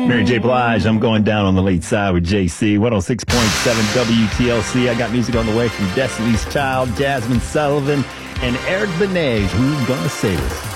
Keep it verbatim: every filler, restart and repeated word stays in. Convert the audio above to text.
Mary J. Blige, I'm going down on the late side with J C. one oh six point seven W T L C. I got music on the way from Destiny's Child, Jasmine Sullivan, and Eric Benet. Who's gonna save us?